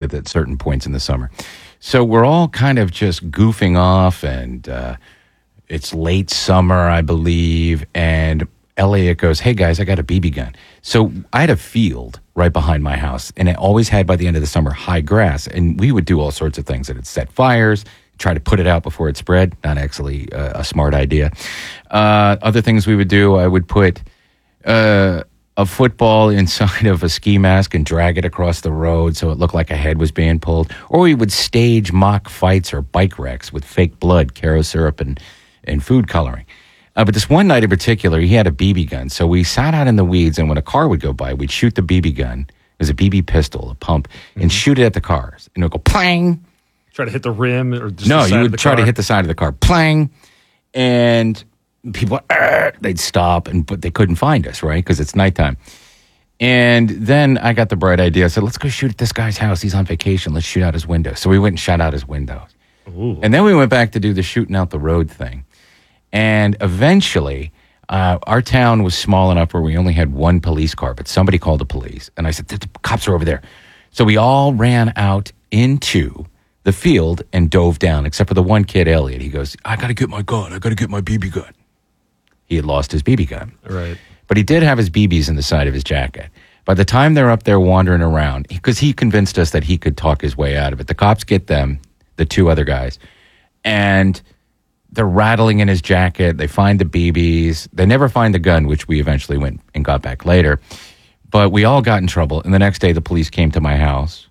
with at certain points in the summer. So we're all kind of just goofing off, and it's late summer, I believe, and Elliot goes, hey, guys, I got a BB gun. So I had a field right behind my house, and it always had, by the end of the summer, high grass, and we would do all sorts of things. It'd set fires, try to put it out before it spread. Not actually a smart idea. Other things we would do, I would put a football inside of a ski mask and drag it across the road so it looked like a head was being pulled. Or we would stage mock fights or bike wrecks with fake blood, Caro syrup, and food coloring. But this one night in particular, he had a BB gun. So we sat out in the weeds, and when a car would go by, we'd shoot the BB gun. It was a BB pistol, a pump, and shoot it at the cars. And it would go plang. Try to hit the rim? Or just no, the side you of would the try car? to hit the side of the car. Plang. And people, they'd stop, but they couldn't find us, right? Because it's nighttime. And then I got the bright idea. I said, let's go shoot at this guy's house. He's on vacation. Let's shoot out his window. So we went and shot out his windows. Ooh. And then we went back to do the shooting out the road thing. And eventually, our town was small enough where we only had one police car, but somebody called the police. And I said, the cops are over there. So we all ran out into the field and dove down, except for the one kid, Elliot. He goes, I got to get my gun. I got to get my BB gun. He had lost his BB gun. Right. But he did have his BBs in the side of his jacket. By the time they're up there wandering around, because he convinced us that he could talk his way out of it, the cops get them, the two other guys, and they're rattling in his jacket. They find the BBs. They never find the gun, which we eventually went and got back later. But we all got in trouble. And the next day, the police came to my house.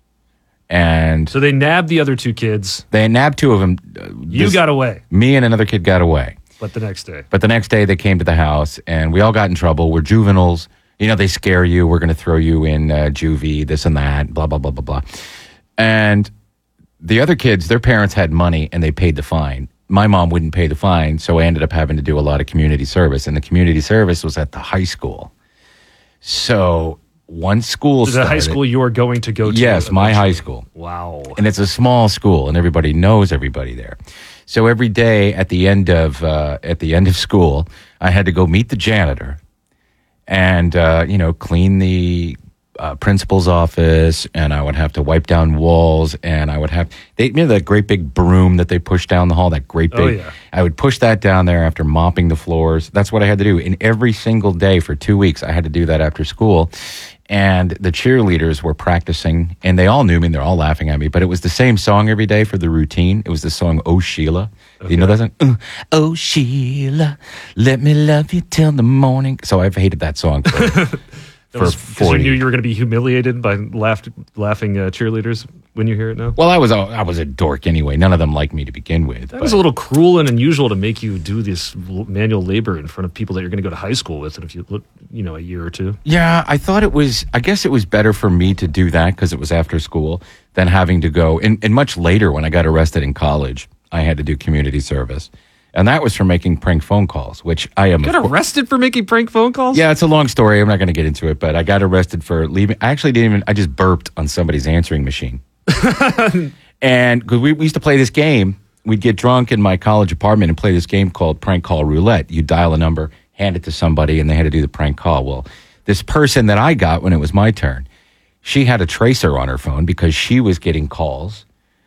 And So they nabbed the other two kids. they nabbed two of them. You got away. Me and another kid got away. But the next day. But the next day, they came to the house, and we all got in trouble. We're juveniles. You know, they scare you. We're going to throw you in juvie, this and that, blah, blah, blah, blah, blah. And the other kids, their parents had money, and they paid the fine. My mom wouldn't pay the fine, so I ended up having to do a lot of community service. And the community service was at the high school. So once school The started... high school you are going to go to? Yes, my eventually. high school. Wow. And it's a small school, and everybody knows everybody there. So every day at the end of school, I had to go meet the janitor and clean the principal's office, and I would have to wipe down walls, and I would have that great big broom that they push down the hall, that great big. Oh, yeah. I would push that down there after mopping the floors. That's what I had to do. And every single day for 2 weeks, I had to do that after school. And the cheerleaders were practicing, and they all knew me, and they're all laughing at me. But it was the same song every day for the routine. It was the song, Oh, Sheila. Okay. You know that song? Oh, Sheila, let me love you till the morning. So I've hated that song for 40. Because you knew you were going to be humiliated by laughing cheerleaders when you hear it now? Well, I was a dork anyway. None of them liked me to begin with. That was a little cruel and unusual to make you do this manual labor in front of people that you're going to go to high school with in a year or two. Yeah, I guess it was better for me to do that because it was after school than having to go. And much later when I got arrested in college, I had to do community service. And that was for making prank phone calls, which I am. You got arrested for making prank phone calls? Yeah, it's a long story. I'm not going to get into it, but I got arrested for leaving. I actually I just burped on somebody's answering machine. And because we used to play this game, we'd get drunk in my college apartment and play this game called Prank Call Roulette. You dial a number, hand it to somebody, and they had to do the prank call. Well, this person that I got when it was my turn, she had a tracer on her phone because she was getting calls,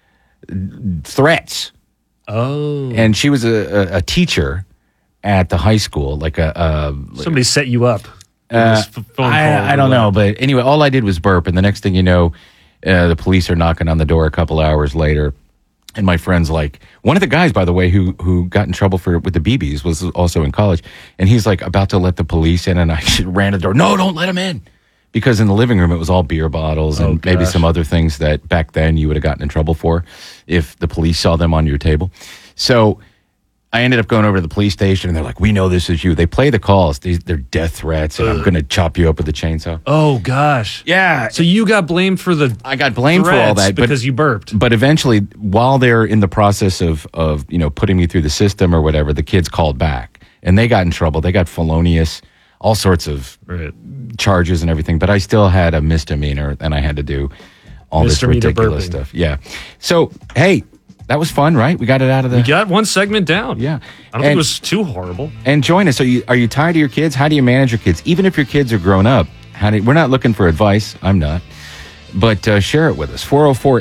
threats. Oh. And she was a teacher at the high school, Somebody set you up. Phone call I don't know, but anyway, all I did was burp, and the next thing you know, the police are knocking on the door a couple hours later, and my friend's like, one of the guys, by the way, who got in trouble with the BBs was also in college, and he's like about to let the police in, and I ran to the door. No, don't let him in, because in the living room it was all beer bottles and maybe some other things that back then you would have gotten in trouble for if the police saw them on your table. So I ended up going over to the police station, and they're like, we know this is you. They play the calls. They're death threats, and I'm going to chop you up with a chainsaw. Oh, gosh. Yeah. So you got blamed for I got blamed for all that. Because you burped. But eventually, while they're in the process of putting me through the system or whatever, the kids called back, and they got in trouble. They got felonious, all sorts of charges and everything. But I still had a misdemeanor, and I had to do all this ridiculous stuff. Yeah. So, hey, that was fun, right? We got it out of the... We got one segment down. Yeah. I don't think it was too horrible. And join us. Are you tired of your kids? How do you manage your kids? Even if your kids are grown up, we're not looking for advice. I'm not. But share it with us. 404